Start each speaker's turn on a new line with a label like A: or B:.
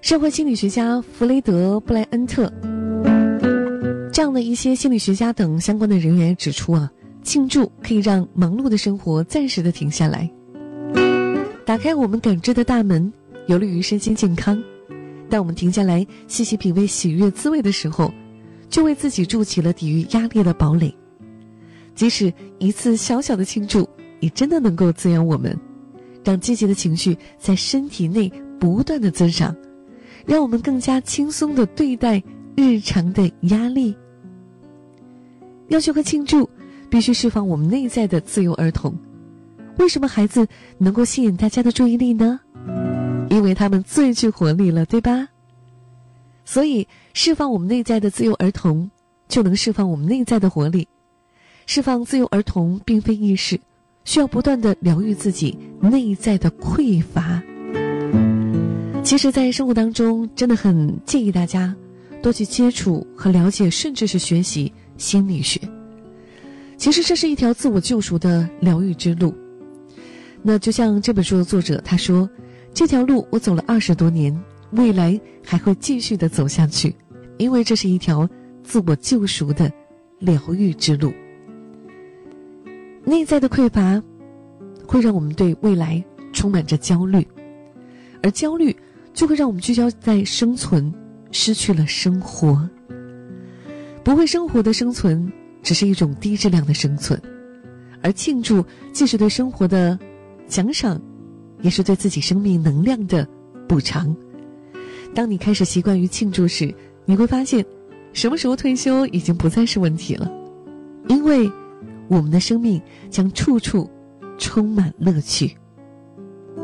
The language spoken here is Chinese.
A: 社会心理学家弗雷德·布莱恩特这样的一些心理学家等相关的人员指出庆祝可以让忙碌的生活暂时的停下来，打开我们感知的大门，有利于身心健康。当我们停下来细细品味喜悦滋味的时候，就为自己筑起了抵御压力的堡垒。即使一次小小的庆祝，也真的能够滋养我们，让积极的情绪在身体内不断的增长，让我们更加轻松地对待日常的压力。要学会庆祝，必须释放我们内在的自由儿童。为什么孩子能够吸引大家的注意力呢？因为他们最具活力了，对吧？所以释放我们内在的自由儿童，就能释放我们内在的活力。释放自由儿童并非易事，需要不断地疗愈自己内在的匮乏。其实在生活当中，真的很建议大家多去接触和了解，甚至是学习心理学。其实这是一条自我救赎的疗愈之路。那就像这本书的作者他说，这条路我走了20多年，未来还会继续的走下去，因为这是一条自我救赎的疗愈之路。内在的匮乏会让我们对未来充满着焦虑，而焦虑就会让我们聚焦在生存，失去了生活。不会生活的生存只是一种低质量的生存，而庆祝既是对生活的奖赏，也是对自己生命能量的补偿。当你开始习惯于庆祝时，你会发现什么时候退休已经不再是问题了，因为我们的生命将处处充满乐趣。